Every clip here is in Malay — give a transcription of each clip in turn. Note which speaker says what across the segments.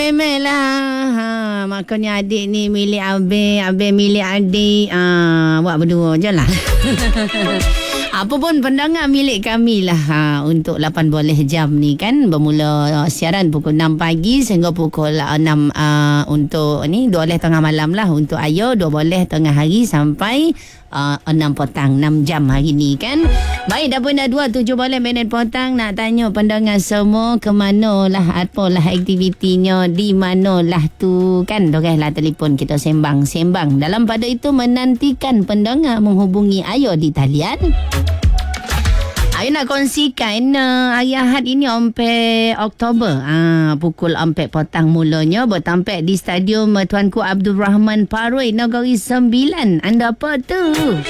Speaker 1: memel lah. Makanya adik ni milik Abang milik adik. Buat berdua je lah. Apa pun pendengar milik kami lah. Untuk 8 boleh jam ni kan. Bermula siaran pukul 6 pagi sehingga pukul 6 untuk ni 2 boleh tengah malam lah. Untuk Ayo 2 boleh tengah hari sampai 6 petang, 6 jam hari ni kan. Baik, dah pun dah 7 boleh minit petang. Nak tanya pendengar semua ke mana lah, apalah aktivitinya, di mana lah tu kan. Doranglah telefon kita sembang-sembang. Dalam pada itu menantikan pendengar menghubungi Ayo di talian. Ayo nak kongsikan hari Ahad ini 4 Oktober. Pukul 4 petang mulanya bertampak di Stadium Tuanku Abdul Rahman Paroi, Negeri Sembilan. Anda apa tu?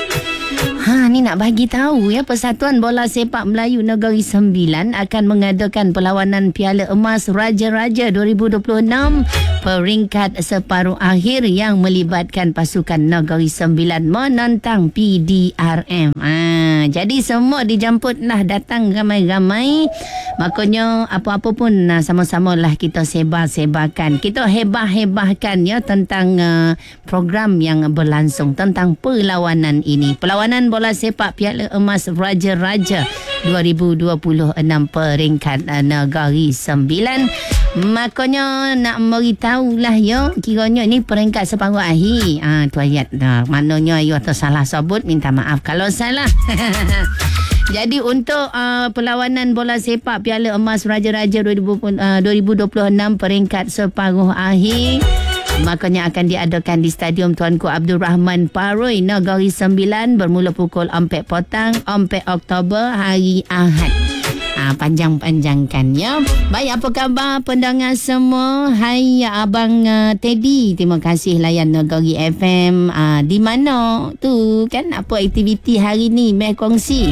Speaker 1: Ni nak bagi tahu ya, Persatuan Bola Sepak Melayu Negeri Sembilan akan mengadakan perlawanan Piala Emas Raja-Raja 2026 peringkat separuh akhir yang melibatkan pasukan Negeri Sembilan menentang PDRM. Jadi semua dijemputlah datang ramai-ramai. Makanya apa-apa pun sama-sama lah kita sebar-sebarkan. Kita hebah-hebahkan ya tentang program yang berlangsung tentang perlawanan ini. Perlawanan bola sepak Piala Emas Raja-Raja 2026 peringkat Negeri Sembilan. Makanya nak beritahu lah ya, kiranya ni peringkat separuh akhir. Tu ayat maknanya you atau salah sebut, minta maaf kalau salah. Jadi untuk perlawanan bola sepak Piala Emas Raja-Raja 2026 peringkat separuh akhir, makanya akan diadakan di Stadium Tuanku Abdul Rahman Paroi, Negeri Sembilan bermula pukul 4 petang 4 Oktober hari Ahad. Panjang-panjangkan ya. Baik, apa khabar pendengar semua? Hai Abang Teddy, terima kasih layan Negeri FM. Di mana tu kan, apa aktiviti hari ni? Meh kongsi.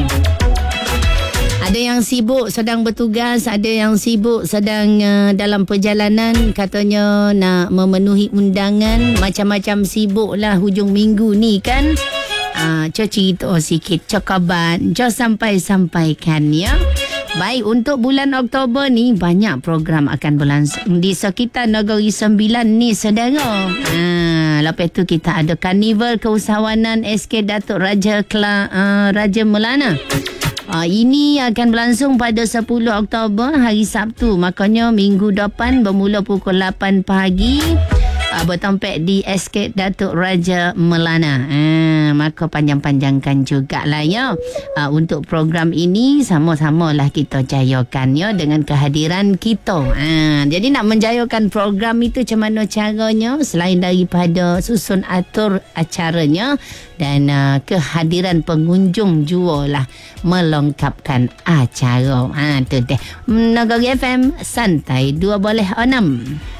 Speaker 1: Ada yang sibuk sedang bertugas, ada yang sibuk sedang dalam perjalanan, katanya nak memenuhi undangan, macam-macam sibuk lah hujung minggu ni kan. Cerita sikit, cakaban, sampaikan ya. Baik, untuk bulan Oktober ni banyak program akan berlangsung di sekitar Negeri Sembilan ni saudara. Lepas tu kita ada Karnival Keusahawanan SK Datuk Raja Raja Melana. Ini akan berlangsung pada 10 Oktober hari Sabtu. Makanya minggu depan bermula pukul 8 pagi. Bertempat di SK Datuk Raja Melana. Maka panjang-panjangkan jugalah ya. Untuk program ini sama-sama lah kita jayakan ya dengan kehadiran kita. Jadi nak menjayakan program itu macam mana caranya, selain daripada susun atur acaranya dan kehadiran pengunjung jua lah melengkapkan acara. Tu deh. Negeri FM Santai 2 boleh 6.